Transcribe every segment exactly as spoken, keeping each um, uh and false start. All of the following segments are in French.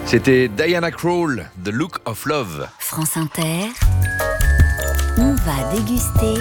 C'était Diana Krall, The Look of Love. France Inter, on va déguster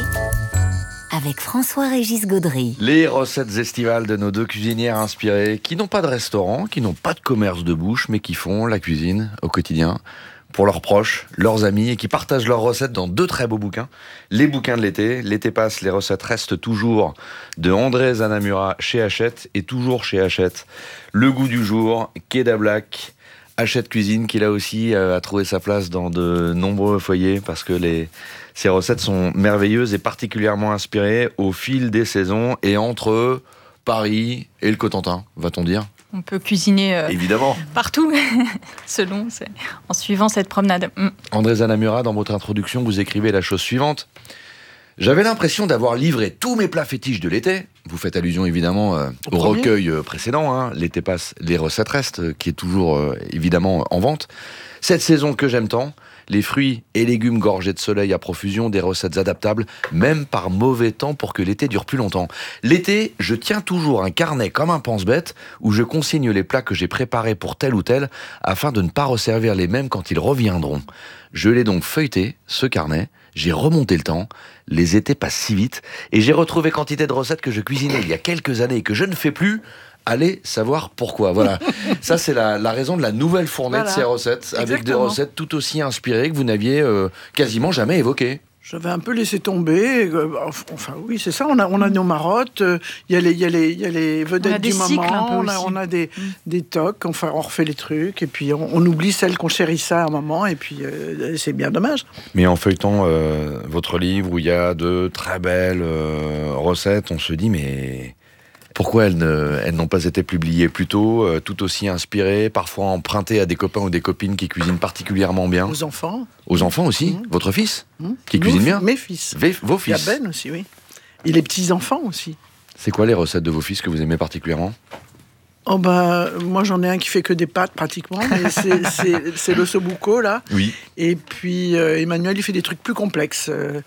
avec François-Régis Gaudry. Les recettes estivales de nos deux cuisinières inspirées qui n'ont pas de restaurant, qui n'ont pas de commerce de bouche, mais qui font la cuisine au quotidien pour leurs proches, leurs amis, et qui partagent leurs recettes dans deux très beaux bouquins. Les bouquins de l'été. L'été passe, les recettes restent toujours, de André Zanamura chez Hachette, et toujours chez Hachette. Le goût du jour, Keda Black, Hachette Cuisine, qui là aussi euh, a trouvé sa place dans de nombreux foyers, parce que les, ces recettes sont merveilleuses et particulièrement inspirées au fil des saisons et entre Paris et le Cotentin, va-t-on dire ? On peut cuisiner euh, Évidemment. partout, selon, c'est, en suivant cette promenade. Mm. André Zanamura, dans votre introduction, vous écrivez la chose suivante. J'avais l'impression d'avoir livré tous mes plats fétiches de l'été. Vous faites allusion évidemment euh, au, au recueil euh, précédent, hein. L'été passe, les recettes restent, euh, qui est toujours euh, évidemment en vente. Cette saison que j'aime tant, les fruits et légumes gorgés de soleil à profusion, des recettes adaptables, même par mauvais temps pour que l'été dure plus longtemps. L'été, je tiens toujours un carnet comme un pense-bête où je consigne les plats que j'ai préparés pour tel ou tel afin de ne pas resservir les mêmes quand ils reviendront. Je l'ai donc feuilleté, ce carnet, j'ai remonté le temps, les étés passent si vite et j'ai retrouvé quantité de recettes que je cuisinais il y a quelques années et que je ne fais plus. Allez savoir pourquoi. Voilà. Ça, c'est la, la raison de la nouvelle fournée voilà. de ces recettes, Exactement. Avec des recettes tout aussi inspirées que vous n'aviez euh, quasiment jamais évoquées. J'avais un peu laissé tomber. Enfin, oui, c'est ça. On a, on a nos marottes. Il y a les, il y a les, il y a les vedettes du moment. On a, on a des, mm. des tocs. Enfin, on refait les trucs. Et puis, on, on oublie celles qu'on chérissait à un moment. Et puis, euh, c'est bien dommage. Mais en feuilletant euh, votre livre où il y a de très belles euh, recettes, on se dit, mais... Pourquoi elles, ne, elles n'ont pas été publiées plus tôt, euh, tout aussi inspirées, parfois empruntées à des copains ou des copines qui cuisinent particulièrement bien ? Aux enfants. Aux enfants aussi ? Mmh. Votre fils mmh. Qui Nos, cuisine bien ? Mes fils. V- vos fils ? Il y a Ben aussi, oui. Et les petits-enfants aussi. C'est quoi les recettes de vos fils que vous aimez particulièrement ? Oh bah, moi j'en ai un qui fait que des pâtes pratiquement, mais c'est, c'est, c'est l'ossobuco là. Oui. Et puis euh, Emmanuel il fait des trucs plus complexes. Euh,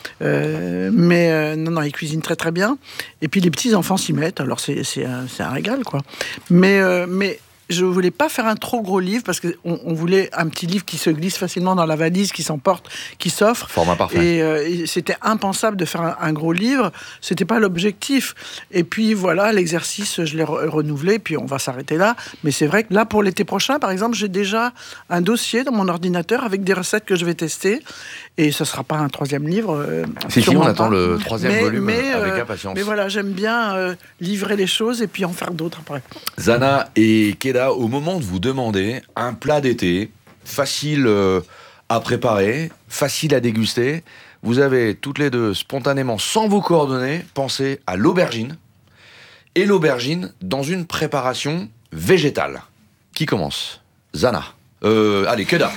euh, mais euh, non, non, il cuisine très très bien. Et puis les petits enfants s'y mettent, alors c'est, c'est, un, c'est un régal quoi. Mais, euh, mais je voulais pas faire un trop gros livre parce qu'on on voulait un petit livre qui se glisse facilement dans la valise, qui s'emporte, qui s'offre. Format parfait. Et, euh, et c'était impensable de faire un, un gros livre. C'était pas l'objectif. Et puis voilà, l'exercice, je l'ai re- renouvelé. Puis on va s'arrêter là. Mais c'est vrai que là, pour l'été prochain, par exemple, j'ai déjà un dossier dans mon ordinateur avec des recettes que je vais tester. Et ce sera pas un troisième livre. Euh, si, si, on attend pas. le troisième mais, volume mais, avec euh, impatience. Mais voilà, j'aime bien euh, livrer les choses et puis en faire d'autres après. Zana et Keda, au moment de vous demander un plat d'été, facile euh, à préparer, facile à déguster, vous avez toutes les deux, spontanément, sans vous coordonner, pensé à l'aubergine. Et l'aubergine dans une préparation végétale. Qui commence ? Zana. Euh, allez, Keda.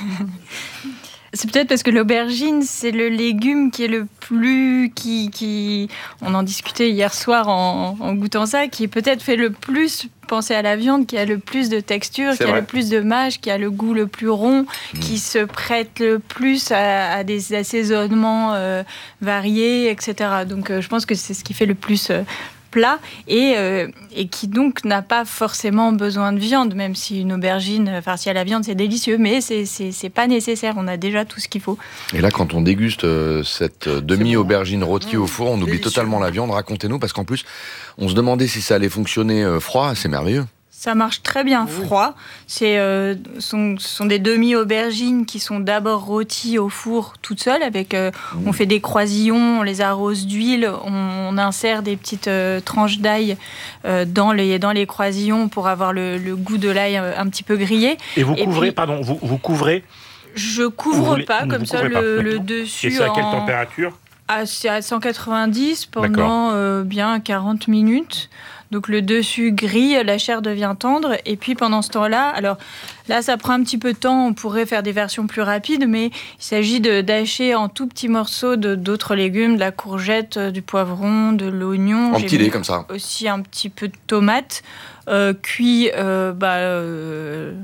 C'est peut-être parce que l'aubergine, c'est le légume qui est le plus... Qui, qui, on en discutait hier soir en, en goûtant ça, qui peut-être fait le plus penser à la viande, qui a le plus de texture, c'est qui vrai. a le plus de mâche, qui a le goût le plus rond, mmh. qui se prête le plus à, à des assaisonnements euh, variés, et cetera. Donc euh, je pense que c'est ce qui fait le plus... Euh, plat et, euh, et qui donc n'a pas forcément besoin de viande, même si une aubergine farcie à la viande c'est délicieux, mais c'est, c'est, c'est pas nécessaire, on a déjà tout ce qu'il faut. Et là quand on déguste euh, cette euh, demi-aubergine rôtie mmh, au four, on oublie délicieux. Totalement la viande, racontez-nous, parce qu'en plus on se demandait si ça allait fonctionner euh, froid, c'est merveilleux. Ça marche très bien froid. C'est, euh, sont, ce sont des demi-aubergines qui sont d'abord rôties au four toutes seules. Avec, euh, mmh. On fait des croisillons, on les arrose d'huile, on, on insère des petites euh, tranches d'ail euh, dans, les, dans les croisillons pour avoir le, le goût de l'ail un, un petit peu grillé. Et vous Et couvrez, puis, pardon, vous, vous couvrez Je couvre voulez, pas, comme ça, le, le dessus. Et c'est à quelle en... température ? à, C'est à cent quatre-vingt-dix pendant euh, bien quarante minutes. Donc le dessus grille, la chair devient tendre. Et puis pendant ce temps-là, alors là ça prend un petit peu de temps, on pourrait faire des versions plus rapides, mais il s'agit de, d'hacher en tout petits morceaux de, d'autres légumes, de la courgette, du poivron, de l'oignon. En petit dé comme ça. Aussi un petit peu de tomate, euh, cuit euh, bah, euh,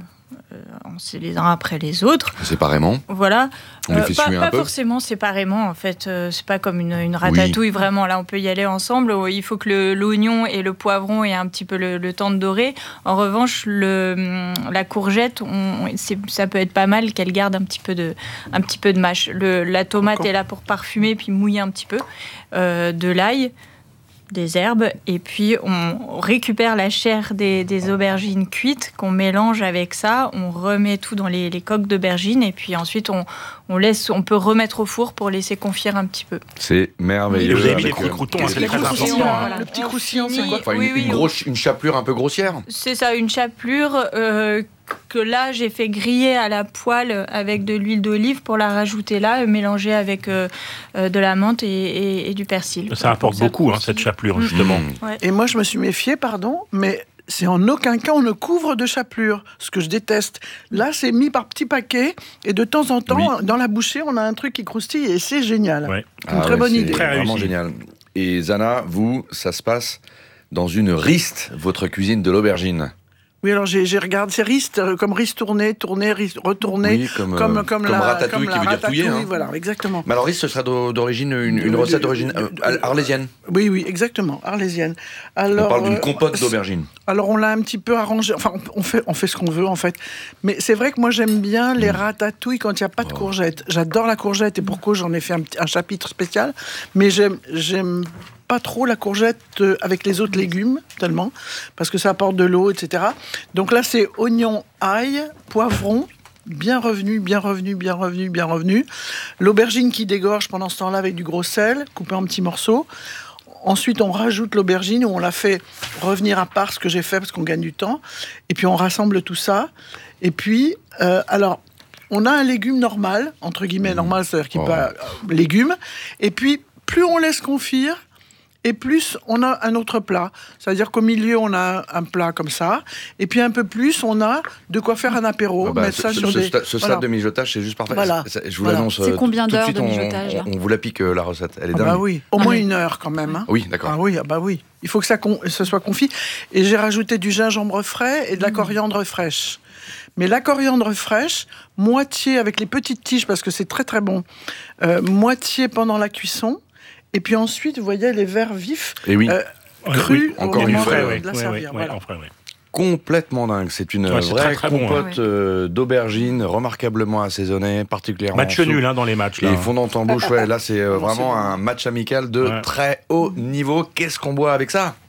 c'est les uns après les autres. Séparément. Voilà. On les fait euh, pas suer un pas peu. forcément séparément, en fait. Euh, c'est pas comme une, une ratatouille, oui. Vraiment. Là, on peut y aller ensemble. Il faut que le, l'oignon et le poivron aient un petit peu le, le temps de dorer. En revanche, le, la courgette, on, c'est, ça peut être pas mal qu'elle garde un petit peu de, un petit peu de mâche. Le, la tomate Encore. est là pour parfumer puis mouiller un petit peu. Euh, de l'ail, des herbes, et puis on récupère la chair des, des aubergines cuites qu'on mélange avec ça, on remet tout dans les, les coques d'aubergines, et puis ensuite on, on laisse, on peut remettre au four pour laisser confire un petit peu. C'est merveilleux. Vous avez mis les croûtons, c'est très important. Voilà. Le petit croustillant, c'est quoi? Enfin, une, oui, oui, une, grosse, une chapelure un peu grossière. C'est ça, une chapelure euh, que là j'ai fait griller à la poêle avec de l'huile d'olive pour la rajouter là, mélanger avec euh, euh, de la menthe et, et, et du persil. Ça apporte ça beaucoup, hein, cette chapelure, justement. Mmh. Ouais. Et moi, je me suis méfiée, pardon, mais c'est en aucun cas on ne couvre de chapelure, ce que je déteste. Là, c'est mis par petits paquets, et de temps en temps, oui. dans la bouchée, on a un truc qui croustille, et c'est génial. Ouais. C'est une ah très ouais, bonne c'est idée. Très vraiment réussi. génial. Et Zana, vous, ça se passe dans une riste, votre cuisine de l'aubergine. Oui, alors j'ai, j'ai regardé, c'est riste, euh, comme riste tourné, tourné, riste retourné. Oui, comme, comme, euh, comme, comme la, ratatouille comme qui la veut dire touiller. Hein. Voilà, exactement. Mais alors, riste, ce serait d'origine, une, une De- recette de- d'origine euh, de- arlésienne. Oui, oui, exactement, arlésienne. Alors, On parle d'une euh, compote d'aubergine. Alors on l'a un petit peu arrangé, enfin on fait, on fait ce qu'on veut en fait. Mais c'est vrai que moi j'aime bien les ratatouilles quand il n'y a pas de Oh. courgettes. J'adore la courgette et pourquoi j'en ai fait un, un chapitre spécial. Mais j'aime, j'aime pas trop la courgette avec les autres légumes, tellement, parce que ça apporte de l'eau, et cetera. Donc là c'est oignon, ail, poivron, bien revenu, bien revenu, bien revenu, bien revenu. L'aubergine qui dégorge pendant ce temps-là avec du gros sel, coupé en petits morceaux. Ensuite, on rajoute l'aubergine, où on la fait revenir à part, ce que j'ai fait, parce qu'on gagne du temps. Et puis, on rassemble tout ça. Et puis, euh, alors, on a un légume normal, entre guillemets, normal, c'est-à-dire qu'il Oh. peut euh, légume. Et puis, plus on laisse confire, et plus on a un autre plat. C'est-à-dire qu'au milieu, on a un plat comme ça. Et puis, un peu plus, on a de quoi faire un apéro. Ah bah, mettre ce, ça ce- sur ce des... sta- ce voilà. stade de mijotage, c'est juste parfait. Voilà. C'est- c'est- je vous Voilà. l'annonce. C'est euh, combien tout de d'heures suite, de on- mijotage, là on, on vous la pique, euh, la recette. Elle est Ah dingue. bah oui, au Ah moins oui. une heure quand même. Hein. Oui, d'accord. Ah oui, ah bah oui. Il faut que ça, con- ça soit confit. Et j'ai rajouté du gingembre frais et de la coriandre fraîche. Mais la coriandre fraîche, moitié avec les petites tiges, parce que c'est très très bon, euh, moitié pendant la cuisson. Et puis ensuite, vous voyez, les verts vifs, Et oui. euh, Ouais, crus, oui. encore au une moment fois, de, ouais, de la ouais, servir. ouais, voilà. ouais, enfin, ouais. Complètement dingue. C'est une Ouais, c'est vraie très, très bon, compote hein. euh, d'aubergine, remarquablement assaisonnée, particulièrement. Match souple. nul hein, dans les matchs. Là. Et fondant en bouche, ouais, là c'est euh, Non, vraiment c'est bon. un match amical de Ouais. très haut niveau. Qu'est-ce qu'on boit avec ça?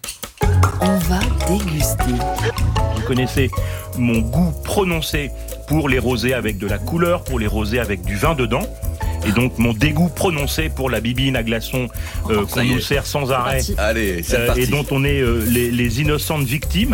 On va déguster. Vous connaissez mon goût prononcé pour les rosés avec de la couleur, pour les rosés avec du vin dedans. Et donc mon dégoût prononcé pour la bibine à glaçons euh, qu'on y est. nous sert sans arrêt parti. Allez, c'est euh, parti. et dont on est euh, les, les innocentes victimes.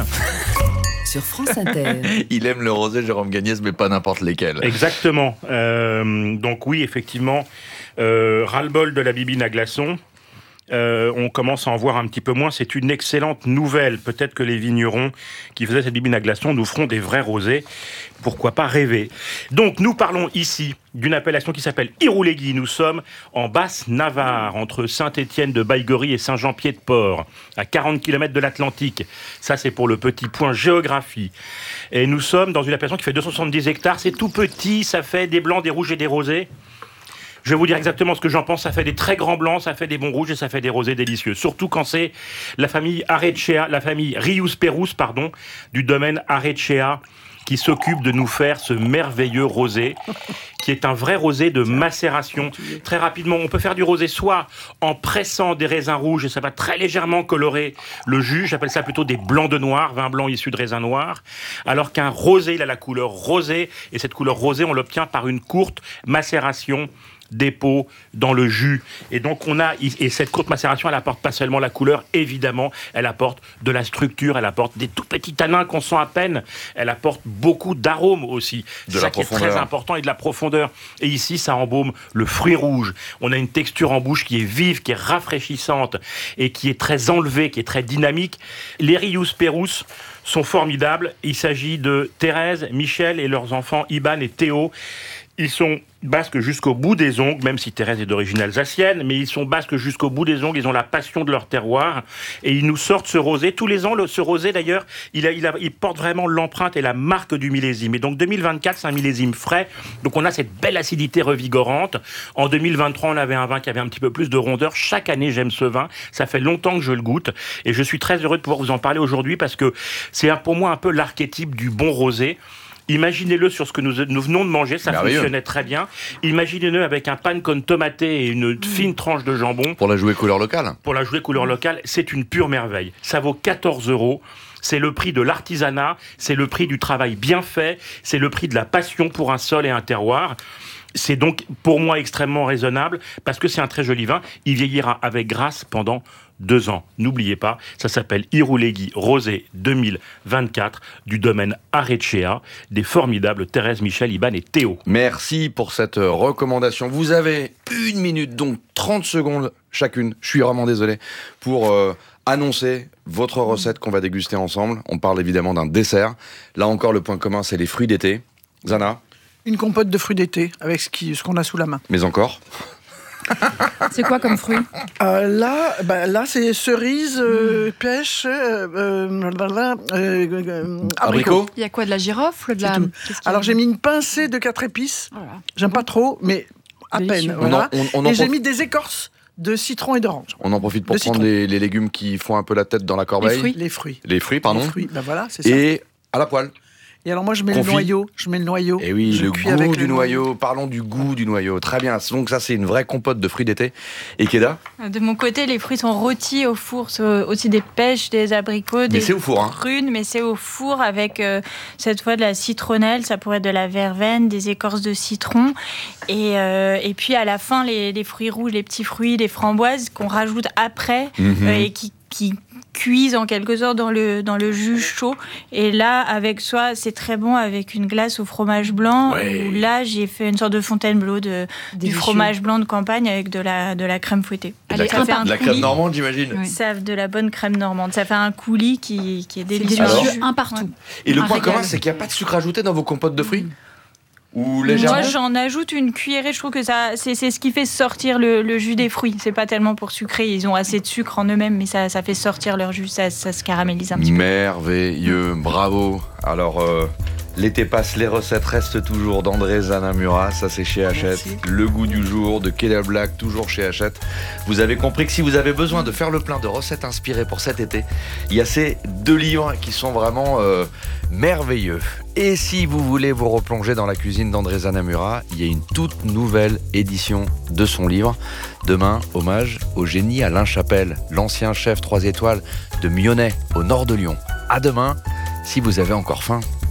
Sur France Inter. Il aime le rosé, Jérôme Gagnès, mais pas n'importe lesquels. Exactement. Euh, donc oui, effectivement, euh, ras-le-bol de la bibine à glaçons. Euh, on commence à en voir un petit peu moins. C'est une excellente nouvelle. Peut-être que les vignerons qui faisaient cette bibine à glaçons nous feront des vrais rosés. Pourquoi pas rêver? Donc, nous parlons ici d'une appellation qui s'appelle Irouléguy. Nous sommes en Basse-Navarre, entre Saint-Étienne de Baïgorry et Saint-Jean-Pied-de-Port, à quarante kilomètres de l'Atlantique. Ça, c'est pour le petit point géographie. Et nous sommes dans une appellation qui fait deux cent soixante-dix hectares. C'est tout petit, ça fait des blancs, des rouges et des rosés. Je vais vous dire exactement ce que j'en pense. Ça fait des très grands blancs, ça fait des bons rouges et ça fait des rosés délicieux. Surtout quand c'est la famille Arrechea, la famille Rius Perus, pardon, du domaine Arrechea, qui s'occupe de nous faire ce merveilleux rosé, qui est un vrai rosé de macération. Très rapidement, on peut faire du rosé soit en pressant des raisins rouges, et ça va très légèrement colorer le jus. J'appelle ça plutôt des blancs de noir, vin blanc issu de raisins noirs. Alors qu'un rosé, il a la couleur rosée, et cette couleur rosée, on l'obtient par une courte macération dépôt dans le jus. Et donc on a, et cette courte macération, elle apporte pas seulement la couleur, évidemment, elle apporte de la structure, elle apporte des tout petits tanins qu'on sent à peine, elle apporte beaucoup d'arômes aussi. C'est ça qui est très important, et de la profondeur. Et ici, ça embaume le fruit rouge. On a une texture en bouche qui est vive, qui est rafraîchissante, et qui est très enlevée, qui est très dynamique. Les Rius Perus sont formidables. Il s'agit de Thérèse, Michel et leurs enfants Iban et Théo. Ils sont basques jusqu'au bout des ongles, même si Thérèse est d'origine alsacienne, mais ils sont basques jusqu'au bout des ongles, ils ont la passion de leur terroir, et ils nous sortent ce rosé. Tous les ans, le, ce rosé, d'ailleurs, il, a, il, a, il porte vraiment l'empreinte et la marque du millésime. Et donc deux mille vingt-quatre, c'est un millésime frais, donc on a cette belle acidité revigorante. En deux mille vingt-trois, on avait un vin qui avait un petit peu plus de rondeur. Chaque année, j'aime ce vin, ça fait longtemps que je le goûte, et je suis très heureux de pouvoir vous en parler aujourd'hui, parce que c'est pour moi un peu l'archétype du bon rosé. Imaginez-le sur ce que nous, nous venons de manger, ça Merveilleux. fonctionnait très bien. Imaginez-le avec un pan con tomaté et une mmh. fine tranche de jambon. Pour la jouer couleur locale. Pour la jouer couleur locale, c'est une pure merveille. Ça vaut quatorze euros. C'est le prix de l'artisanat, c'est le prix du travail bien fait, c'est le prix de la passion pour un sol et un terroir. C'est donc pour moi extrêmement raisonnable parce que c'est un très joli vin. Il vieillira avec grâce pendant deux ans. N'oubliez pas, ça s'appelle Irouléguy Rosé deux mille vingt-quatre du domaine Arecea des formidables Thérèse, Michel, Iban et Théo. Merci pour cette recommandation. Vous avez une minute, donc trente secondes chacune. Je suis vraiment désolé pour euh, annoncer votre recette qu'on va déguster ensemble. On parle évidemment d'un dessert. Là encore, le point commun, c'est les fruits d'été. Zana? Une compote de fruits d'été avec ce, qui, ce qu'on a sous la main. Mais encore? C'est quoi comme fruit? euh, Là, bah, là c'est cerise, euh, pêche, euh, euh, euh, euh, abricot. Il y a quoi, de la girofle, de la... Alors j'ai mis une pincée de quatre épices. Voilà. J'aime pas trop, mais à Délicieux. peine. Voilà. On en, on, on en et j'ai prof... mis des écorces de citron et d'orange. On en profite pour de prendre les, les légumes qui font un peu la tête dans la corbeille. Les fruits. Les fruits. Les fruits, pardon. Les fruits, ben voilà, c'est ça. Et à la poêle. Et alors moi je mets Confit. le noyau, je mets le noyau. Et oui, je le cuis goût avec du le noyau. Parlons du goût du noyau. Très bien. Donc ça, c'est une vraie compote de fruits d'été. Et Keda? De mon côté, les fruits sont rôtis au four, c'est aussi des pêches, des abricots, des c'est au four, hein. prunes, mais c'est au four avec euh, cette fois de la citronnelle, ça pourrait être de la verveine, des écorces de citron, et, euh, et puis à la fin les, les fruits rouges, les petits fruits, les framboises qu'on rajoute après Mm-hmm. euh, et qui, qui cuisent en quelque sorte dans le, dans le jus chaud. Et là, avec soi, c'est très bon avec une glace au fromage blanc. Ouais. Où là, j'ai fait une sorte de Fontainebleau de, du Délicieux. fromage blanc de campagne avec de la, de la crème fouettée. De la, Ça fait un de la crème coulis. normande, j'imagine. Oui. Ça, de la bonne crème normande. Ça fait un coulis qui, qui est C'est délicieux. délicieux, Alors un partout. Et le Un point régal. commun, c'est qu'il n'y a pas de sucre ajouté dans vos compotes de fruits? Ou légèrement? Moi, j'en ajoute une cuillerée. Je trouve que ça, c'est, c'est ce qui fait sortir le, le jus des fruits. C'est pas tellement pour sucrer. Ils ont assez de sucre en eux-mêmes, mais ça, ça fait sortir leur jus. Ça, ça se caramélise un petit peu. Merveilleux, bravo. Alors, euh, l'été passe, les recettes restent toujours d'André Zanamura, ça c'est chez Hachette. Merci. Le goût du jour de Keda Black, toujours chez Hachette. Vous avez compris que si vous avez besoin de faire le plein de recettes inspirées pour cet été, il y a ces deux livres qui sont vraiment euh, merveilleux. Et si vous voulez vous replonger dans la cuisine d'André Zanamura, il y a une toute nouvelle édition de son livre. Demain, hommage au génie Alain Chapelle, l'ancien chef trois étoiles de Mionnet, au nord de Lyon. À demain, si vous avez encore faim.